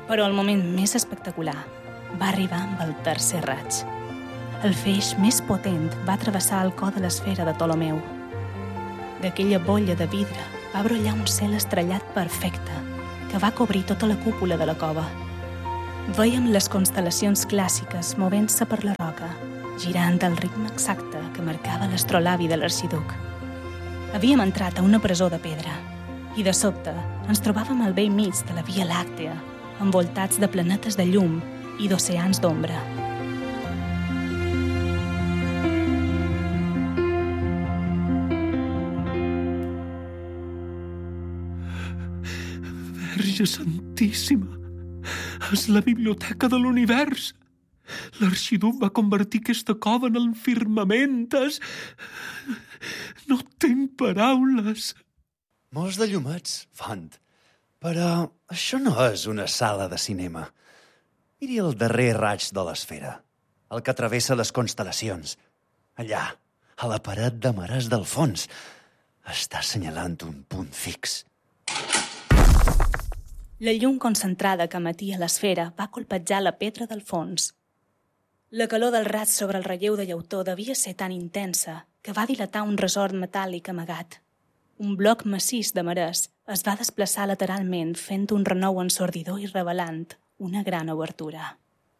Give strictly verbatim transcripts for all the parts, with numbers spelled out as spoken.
Però el moment més espectacular va arribar amb el tercer raig. El feix més potent va travessar el cor de l'esfera de Ptolemeu. D'aquella bolla de vidre va brollar un cel estrellat perfecte que va cobrir tota la cúpula de la cova. Vèiem les constel·lacions clàssiques movent-se per la roca, girant al ritme exacte que marcava l'astrolabi de l'arxiduc. Havíem entrat a una presó de pedra i, de sobte, ens trobàvem al vell mig de la Via Làctea, envoltats de planetes de llum i d'oceans d'ombra. Verge Santíssima! És la biblioteca de l'univers! L'arxiduc va convertir aquesta cova en el firmament. És... No tinc paraules. Molts de llumets, Font. Però això no és una sala de cinema. Miri el darrer raig de l'esfera, el que travessa les constel·lacions. Allà, a la paret de marès del fons, està assenyalant un punt fix. La llum concentrada que emetia l'esfera va colpejar la pedra del fons. La calor del raig sobre el relleu de llautó devia ser tan intensa que va dilatar un resort metàl·lic amagat. Un bloc massís de marès es va desplaçar lateralment fent un renou ensordidor i revelant una gran obertura.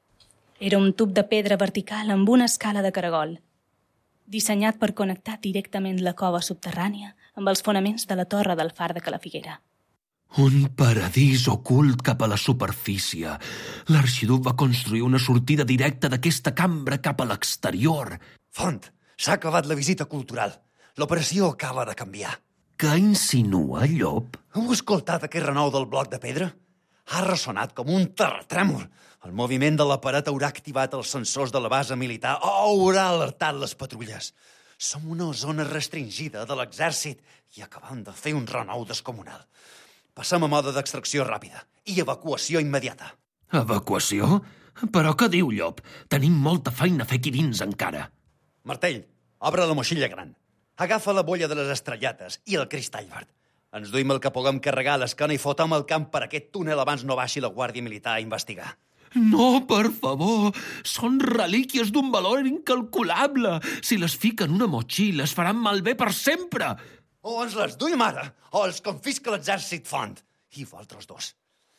Era un tub de pedra vertical amb una escala de caragol, dissenyat per connectar directament la cova subterrània amb els fonaments de la torre del far de Calafiguera. Un paradís ocult cap a la superfície. L'arxiduc va construir una sortida directa d'aquesta cambra cap a l'exterior. Font, s'ha acabat la visita cultural. L'operació acaba de canviar. Què insinua, Llop? Heu escoltat aquest renou del bloc de pedra? Ha ressonat com un terratrèmol. El moviment de la paret haurà activat els sensors de la base militar o haurà alertat les patrulles. Som una zona restringida de l'exèrcit i acabam de fer un renou descomunal. Passem a mode d'extracció ràpida i evacuació immediata. Evacuació? Però què diu, Llop? Tenim molta feina a fer aquí dins encara. Martell, obre la moixilla gran. Agafa la bolla de les estrellates i el cristall verd. Ens duim el que puguem carregar a l'esquena i fotem el camp per aquest túnel abans no baixi la Guàrdia Militar a investigar. No, per favor! Són relíquies d'un valor incalculable. Si les fiquen en una motxilla, es faran malbé per sempre. O ens les duim ara, o els confisca l'exèrcit Font. I vosaltres dos.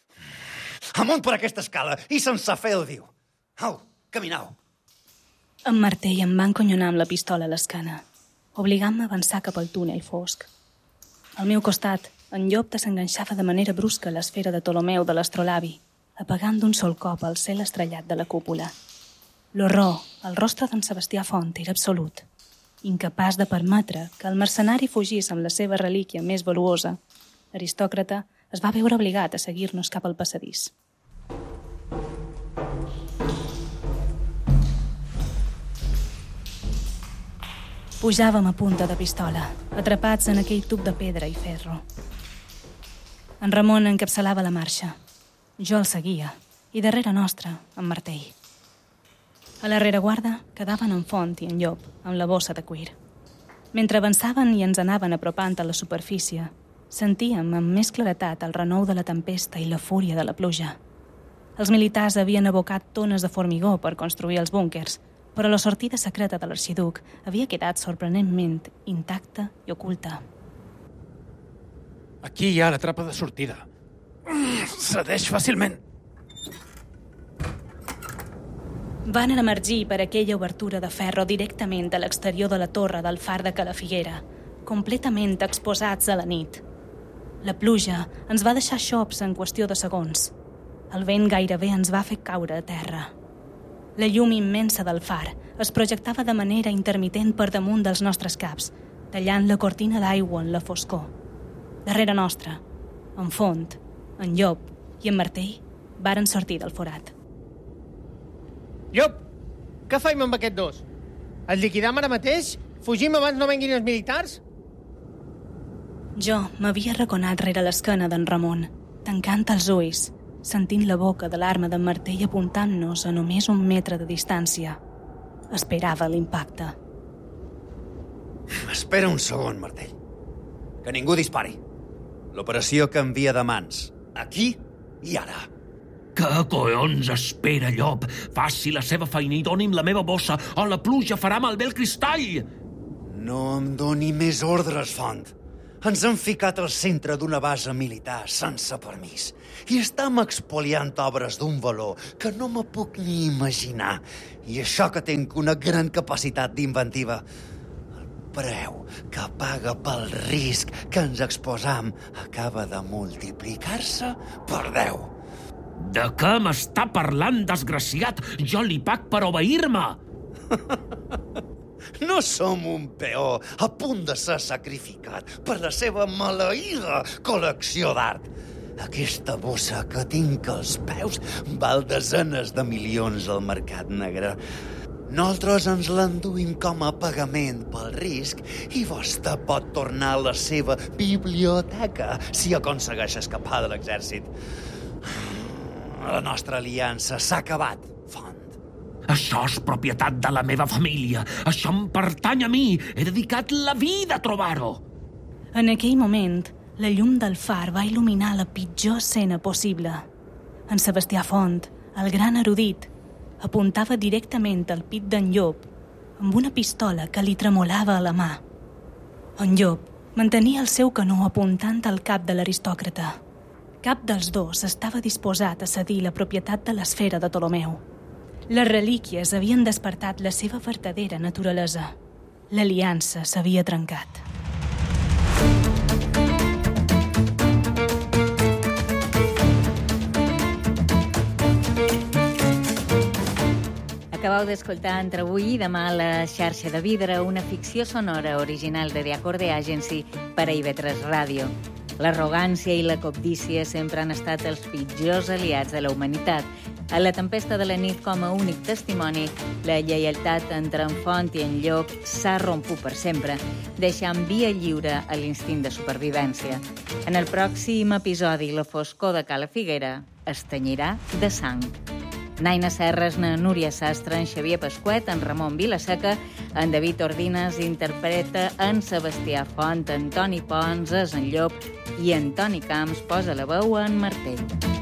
Amunt per aquesta escala i sense fer el diu. Au, caminau. En Martell em va enconyonar amb la pistola a l'esquena, obligant-me a avançar cap al túnel fosc. Al meu costat, en Llop desenganxava de manera brusca l'esfera de Ptolemeu de l'astrolabi, apagant d'un sol cop el cel estrellat de la cúpula. L'horror al rostre d'en Sebastià Font era absolut, incapaç de permetre que el mercenari fugís amb la seva relíquia més valuosa. L'aristòcrata es va veure obligat a seguir-nos cap al passadís. Pujàvem a punta de pistola, atrapats en aquell tub de pedra i ferro. En Ramon encapçalava la marxa. Jo el seguia, i darrere nostre, en Martell. A la rereguarda quedaven en Font i en Llop, amb la bossa de cuir. Mentre avançaven i ens anaven apropant a la superfície, sentíem amb més claretat el renou de la tempesta i la fúria de la pluja. Els militars havien abocat tones de formigó per construir els búnquers, però la sortida secreta de l'arxiduc havia quedat sorprenentment intacta i oculta. Aquí hi ha la trapa de sortida. Cedeix fàcilment. Van emergir per aquella obertura de ferro directament a l'exterior de la torre del far de Calafiguera, completament exposats a la nit. La pluja ens va deixar xops en qüestió de segons. El vent gairebé ens va fer caure a terra. La llum immensa del far es projectava de manera intermitent per damunt dels nostres caps, tallant la cortina d'aigua en la foscor. Darrere nostre, en Font, en Llop i en Martell varen sortir del forat. Llop, què faim amb aquests dos? Els liquidam ara mateix? Fugim abans no venguin els militars? Jo m'havia arraconat rere l'esquena d'en Ramon, tancant els ulls, sentint la boca de l'arma d'en Martell apuntant-nos a només un metre de distància. Esperava l'impacte. Espera un segon, Martell. Que ningú dispari. L'operació canvia de mans. Aquí i ara. Què collons espera, llop? Faci la seva feina i doni'm la meva bossa o la pluja farà malbé el cristall! No em doni més ordres, Font. Ens hem ficat al centre d'una base militar sense permís i estem expoliant obres d'un valor que no me puc ni imaginar. I això que tinc una gran capacitat d'inventiva. El preu que paga pel risc que ens exposam acaba de multiplicar-se per deu. De què m'està parlant, desgraciat? Jo li pac per obeir-me! No som un peó a punt de ser sacrificat per la seva maleïda col·lecció d'art. Aquesta bossa que tinc als peus val desenes de milions al mercat negre. Nosaltres ens l'enduïm com a pagament pel risc i vostè pot tornar a la seva biblioteca si aconsegueix escapar de l'exèrcit. La nostra aliança s'ha acabat, Font. Això és propietat de la meva família. Això em pertany a mi. He dedicat la vida a trobar-ho. En aquell moment, la llum del far va il·luminar la pitjor escena possible. En Sebastià Font, el gran erudit, apuntava directament al pit d'en Llop amb una pistola que li tremolava a la mà. En Llop mantenia el seu canó apuntant al cap de l'aristòcrata. Cap dels dos estava disposat a cedir la propietat de l'esfera de Ptolomeu. Les relíquies havien despertat la seva verdadera naturalesa. L'aliança s'havia trencat. Acabeu d'escoltar Entre avui i demà la xarxa de vidre, una ficció sonora original de The Acorde Agency per a I V tres Ràdio. L'arrogància i la cobdícia sempre han estat els pitjors aliats de la humanitat. A La tempesta de la nit, com a únic testimoni, la lleialtat entre en Font i en Llop s'ha romput per sempre, deixant via lliure a l'instint de supervivència. En el pròxim episodi, la foscor de Cala Figuera es tenyirà de sang. Naina Serres, na Núria Sastre, en Xavier Pasquet, en Ramon Vilaseca, en David Ordines interpreta en Sebastià Font, en Toni Pons és en Llop i en Toni Camps posa la veu en Martell.